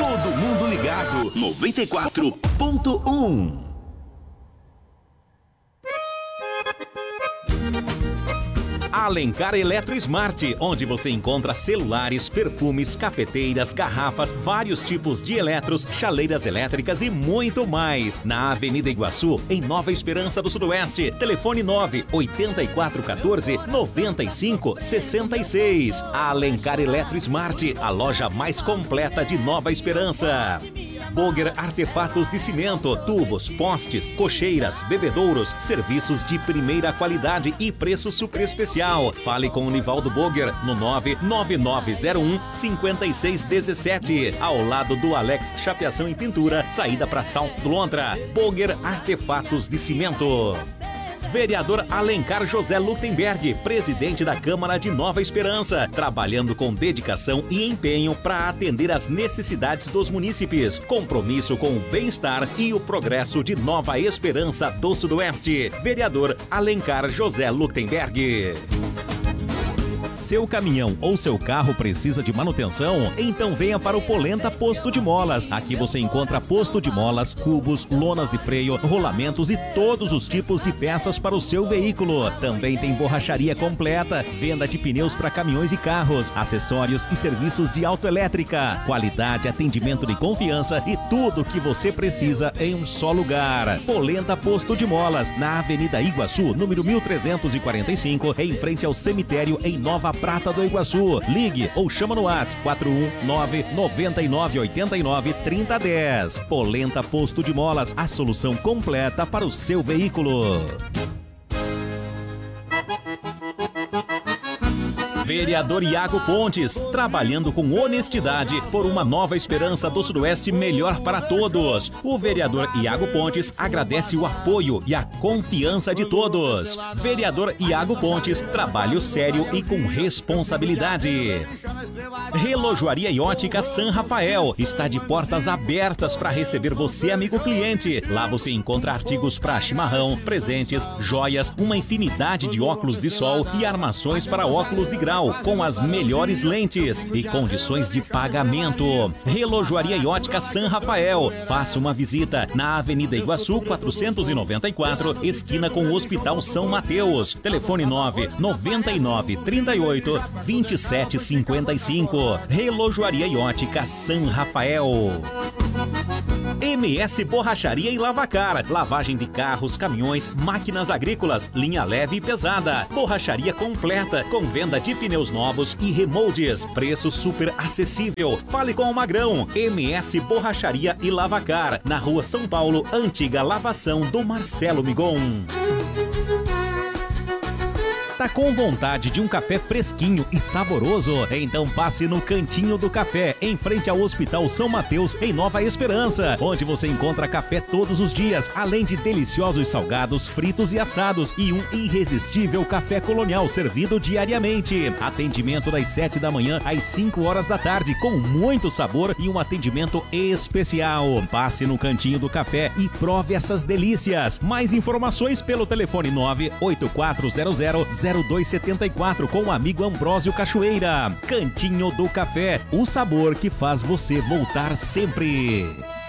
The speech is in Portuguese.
Todo mundo ligado. 94.1. Alencar Eletro Smart, onde você encontra celulares, perfumes, cafeteiras, garrafas, vários tipos de eletros, chaleiras elétricas e muito mais. Na Avenida Iguaçu, em Nova Esperança do Sudoeste. Telefone 98414-9566. Alencar Eletro Smart, a loja mais completa de Nova Esperança. Boger Artefatos de Cimento, tubos, postes, cocheiras, bebedouros, serviços de primeira qualidade e preço super especial. Fale com o Nivaldo Boger no 99901-5617, ao lado do Alex Chapeação e Pintura, saída para Salto do Lontra. Boger Artefatos de Cimento. Vereador Alencar José Lutemberg, presidente da Câmara de Nova Esperança, trabalhando com dedicação e empenho para atender às necessidades dos munícipes. Compromisso com o bem-estar e o progresso de Nova Esperança do Sudoeste. Vereador Alencar José Lutemberg. Seu caminhão ou seu carro precisa de manutenção? Então venha para o Polenta Posto de Molas. Aqui você encontra posto de molas, cubos, lonas de freio, rolamentos e todos os tipos de peças para o seu veículo. Também tem borracharia completa, venda de pneus para caminhões e carros, acessórios e serviços de autoelétrica. Qualidade, atendimento de confiança e tudo o que você precisa em um só lugar. Polenta Posto de Molas, na Avenida Iguaçu, número 1345, em frente ao cemitério em Nova Prata do Iguaçu. Ligue ou chama no WhatsApp 419-9989-3010. Polenta Posto de Molas, a solução completa para o seu veículo. Vereador Iago Pontes, trabalhando com honestidade por uma Nova Esperança do Sudoeste melhor para todos. O vereador Iago Pontes agradece o apoio e a confiança de todos. Vereador Iago Pontes, trabalho sério e com responsabilidade. Relojoaria e Ótica San Rafael está de portas abertas para receber você, amigo cliente. Lá você encontra artigos para chimarrão, presentes, joias, uma infinidade de óculos de sol e armações para óculos de grau, com as melhores lentes e condições de pagamento. Relojoaria e Ótica San Rafael. Faça uma visita na Avenida Iguaçu 494, esquina com o Hospital São Mateus. Telefone 99938-2755. Relojoaria e Ótica San Rafael. MS Borracharia e Lavacar, lavagem de carros, caminhões, máquinas agrícolas, linha leve e pesada, borracharia completa, com venda de pneus novos e remoldes, preço super acessível. Fale com o Magrão. MS Borracharia e Lavacar, na Rua São Paulo, antiga lavação do Marcelo Migon. Tá com vontade de um café fresquinho e saboroso? Então passe no Cantinho do Café, em frente ao Hospital São Mateus, em Nova Esperança, onde você encontra café todos os dias, além de deliciosos salgados, fritos e assados e um irresistível café colonial servido diariamente. Atendimento das 7 da manhã às 5 horas da tarde, com muito sabor e um atendimento especial. Passe no Cantinho do Café e prove essas delícias. Mais informações pelo telefone 98400 0274 com o amigo Ambrósio Cachoeira. Cantinho do Café, o sabor que faz você voltar sempre.